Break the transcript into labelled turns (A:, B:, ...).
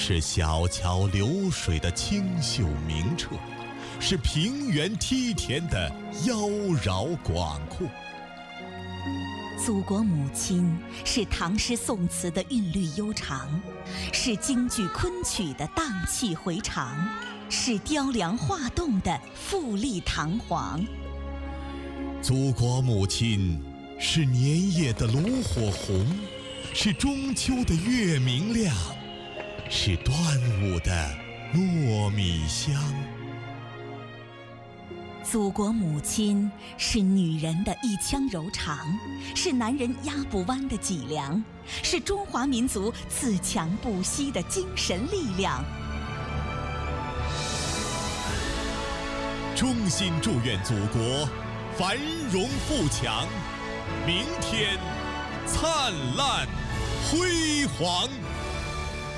A: 是小桥流水的清秀明澈，是平原梯田的妖娆广阔。
B: 祖国母亲是唐诗宋词的韵律悠长，是京剧昆曲的荡气回肠，是雕梁画栋的富丽堂皇。
A: 祖国母亲是年夜的炉火红，是中秋的月明亮，是端午的糯米香。
B: 祖国母亲是女人的一腔柔肠，是男人压不弯的脊梁，是中华民族自强不息的精神力量。
A: 衷心祝愿祖国繁荣富强，明天灿烂辉煌。